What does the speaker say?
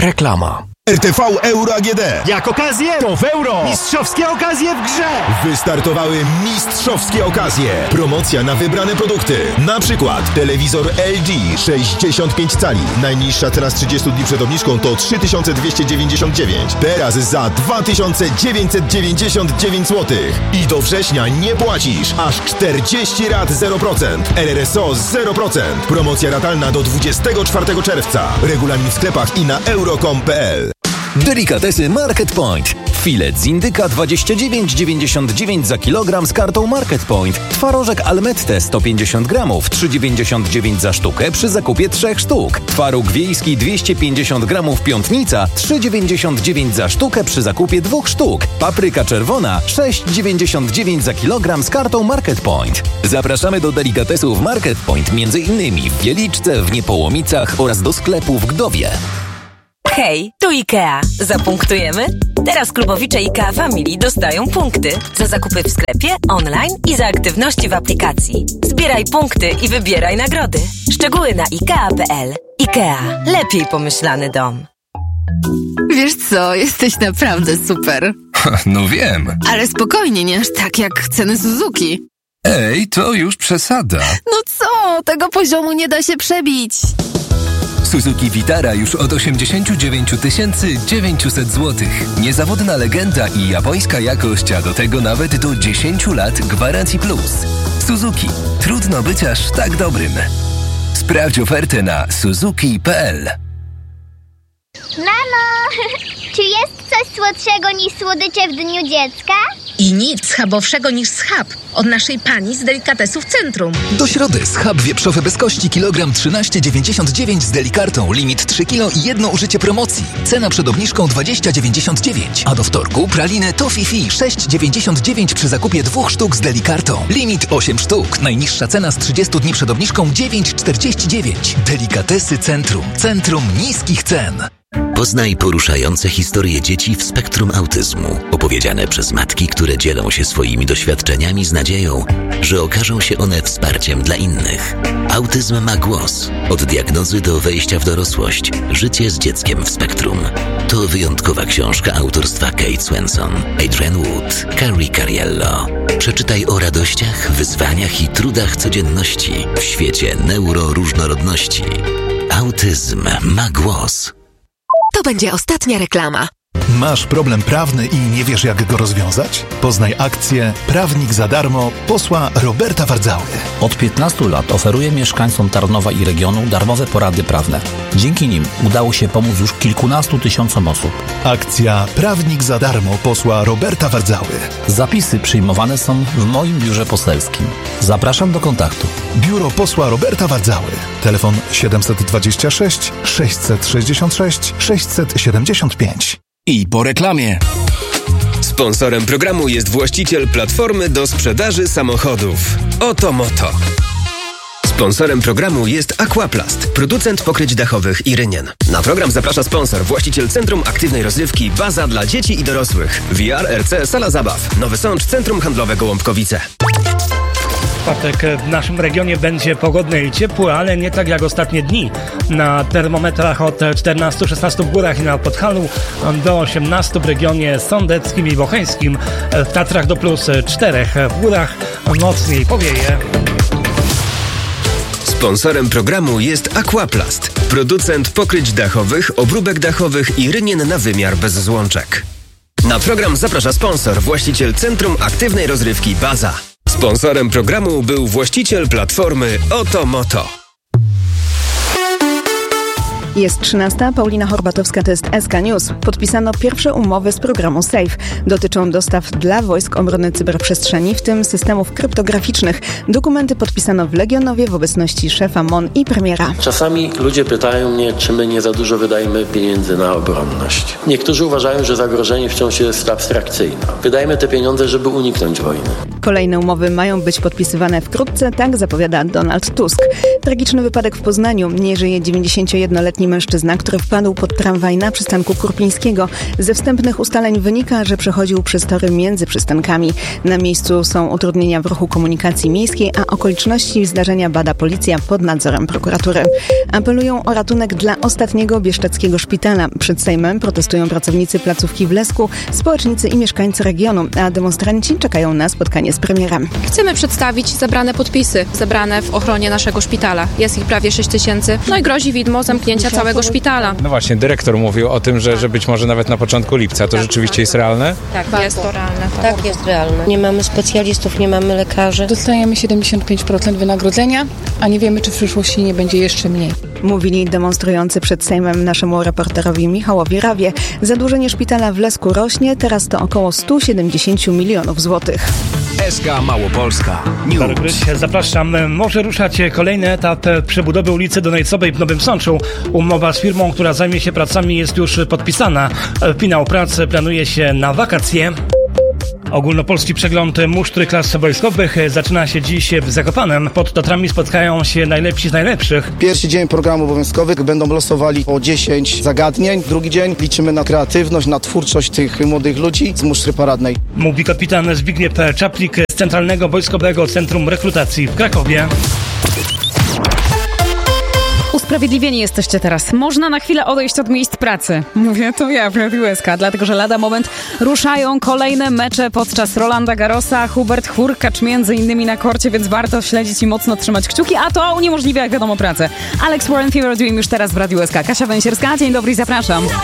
Reklama. RTV Euro AGD. Jak okazję, to w euro. Mistrzowskie okazje w grze. Wystartowały mistrzowskie okazje. Promocja na wybrane produkty. Na przykład telewizor LG 65 cali. Najniższa cena z 30 dni przed obniżką to 3299. Teraz za 2999 zł. I do września nie płacisz. Aż 40 rat 0%. RRSO 0%. Promocja ratalna do 24 czerwca. Regulamin w sklepach i na euro.com.pl. Delikatesy Market Point. Filet z indyka 29,99 za kilogram z kartą Market Point. Twarożek Almette 150 gramów, 3,99 za sztukę przy zakupie 3 sztuk. Twaróg wiejski 250 gramów Piątnica, 3,99 za sztukę przy zakupie 2 sztuk. Papryka czerwona 6,99 za kilogram z kartą Market Point. Zapraszamy do delikatesów Market Point m.in. w Wieliczce, w Niepołomicach oraz do sklepu w Gdowie. Hej, tu IKEA. Zapunktujemy? Teraz klubowicze IKEA Family dostają punkty za zakupy w sklepie, online i za aktywności w aplikacji. Zbieraj punkty i wybieraj nagrody. Szczegóły na ikea.pl. IKEA. Lepiej pomyślany dom. Wiesz co, jesteś naprawdę super. No wiem. Ale spokojnie, nie aż tak jak ceny Suzuki. Ej, to już przesada. No co, tego poziomu nie da się przebić. Suzuki Vitara już od 89 900 zł. Niezawodna legenda i japońska jakość, a do tego nawet do 10 lat gwarancji plus. Suzuki. Trudno być aż tak dobrym. Sprawdź ofertę na suzuki.pl. Mamo, czy jest coś słodszego niż słodycze w Dniu Dziecka? I nic schabowszego niż schab od naszej pani z delikatesów Centrum. Do środy schab wieprzowy bez kości kilogram 13,99 z delikartą. Limit 3 kg i jedno użycie promocji. Cena przed obniżką 20,99. A do wtorku praliny Toffee 6,99 przy zakupie 2 sztuk z delikartą. Limit 8 sztuk. Najniższa cena z 30 dni przed obniżką 9,49. Delikatesy Centrum. Centrum niskich cen. Poznaj poruszające historie dzieci w spektrum autyzmu, opowiedziane przez matki, które dzielą się swoimi doświadczeniami z nadzieją, że okażą się one wsparciem dla innych. Autyzm ma głos. Od diagnozy do wejścia w dorosłość. Życie z dzieckiem w spektrum. To wyjątkowa książka autorstwa Kate Swenson, Adrienne Wood, Carrie Cariello. Przeczytaj o radościach, wyzwaniach i trudach codzienności w świecie neuroróżnorodności. Autyzm ma głos. To będzie ostatnia reklama. Masz problem prawny i nie wiesz, jak go rozwiązać? Poznaj akcję Prawnik za darmo posła Roberta Wardzały. Od 15 lat oferuje mieszkańcom Tarnowa i regionu darmowe porady prawne. Dzięki nim udało się pomóc już kilkunastu tysiącom osób. Akcja Prawnik za darmo posła Roberta Wardzały. Zapisy przyjmowane są w moim biurze poselskim. Zapraszam do kontaktu. Biuro posła Roberta Wardzały. Telefon 726 666 675. I po reklamie. Sponsorem programu jest właściciel platformy do sprzedaży samochodów Oto Moto. Sponsorem programu jest Aquaplast, producent pokryć dachowych i rynien. Na program zaprasza sponsor, właściciel Centrum Aktywnej Rozrywki Baza dla dzieci i dorosłych. VR RC Sala Zabaw. Nowy Sącz, Centrum Handlowe Gołąbkowice. Czwartek w naszym regionie będzie pogodny i ciepły, ale nie tak jak ostatnie dni. Na termometrach od 14-16 w górach i na Podhalu do 18 w regionie sądeckim i bocheńskim. W Tatrach do +4, w górach mocniej powieje. Sponsorem programu jest Aquaplast, producent pokryć dachowych, obróbek dachowych i rynien na wymiar bez złączek. Na program zaprasza sponsor, właściciel Centrum Aktywnej Rozrywki Baza. Sponsorem programu był właściciel platformy Oto Moto. Jest 13. Paulina Horbatowska, to jest SK News. Podpisano pierwsze umowy z programu SAFE. Dotyczą dostaw dla Wojsk Obrony Cyberprzestrzeni, w tym systemów kryptograficznych. Dokumenty podpisano w Legionowie w obecności szefa MON i premiera. Czasami ludzie pytają mnie, czy my nie za dużo wydajemy pieniędzy na obronność. Niektórzy uważają, że zagrożenie wciąż jest abstrakcyjne. Wydajemy te pieniądze, żeby uniknąć wojny. Kolejne umowy mają być podpisywane wkrótce, tak zapowiada Donald Tusk. Tragiczny wypadek w Poznaniu. Nie żyje 91-letni 30-letni mężczyzna, który wpadł pod tramwaj na przystanku Kurpińskiego. Ze wstępnych ustaleń wynika, że przechodził przez tory między przystankami. Na miejscu są utrudnienia w ruchu komunikacji miejskiej, a okoliczności zdarzenia bada policja pod nadzorem prokuratury. Apelują o ratunek dla ostatniego bieszczadzkiego szpitala. Przed Sejmem protestują pracownicy placówki w Lesku, społecznicy i mieszkańcy regionu, a demonstranci czekają na spotkanie z premierem. Chcemy przedstawić zebrane podpisy, zebrane w ochronie naszego szpitala. Jest ich prawie 6 000, no i grozi widmo zamknięcia całego szpitala. No właśnie, dyrektor mówił o tym, że być może nawet na początku lipca. To rzeczywiście jest realne? Tak, jest to realne. Tak, jest realne. Nie mamy specjalistów, nie mamy lekarzy. Dostajemy 75% wynagrodzenia, a nie wiemy, czy w przyszłości nie będzie jeszcze mniej. Mówili demonstrujący przed Sejmem naszemu reporterowi Michałowi Rawie. Zadłużenie szpitala w Lesku rośnie, teraz to około 170 milionów złotych. SK Małopolska News. Zapraszam. Może ruszać kolejny etap przebudowy ulicy Donajcowej w Nowym Sączu. Umowa z firmą, która zajmie się pracami, jest już podpisana. Finał prac planuje się na wakacje. Ogólnopolski przegląd musztry klas wojskowych zaczyna się dziś w Zakopanem. Pod Tatrami spotkają się najlepsi z najlepszych. Pierwszy dzień programu obowiązkowych będą losowali po 10 zagadnień. Drugi dzień liczymy na kreatywność, na twórczość tych młodych ludzi z musztry paradnej. Mówi kapitan Zbigniew Czaplik z Centralnego Wojskowego Centrum Rekrutacji w Krakowie. Usprawiedliwieni jesteście teraz. Można na chwilę odejść od miejsc pracy. Mówię to ja, Radio SK, dlatego że lada moment ruszają kolejne mecze podczas Rolanda Garrosa. Hubert Hurkacz między innymi na korcie, więc warto śledzić i mocno trzymać kciuki, a to uniemożliwia, jak wiadomo, pracę. Alex Warren Fever Dream już teraz w Radio SK. Kasia Węsierska, dzień dobry i zapraszam.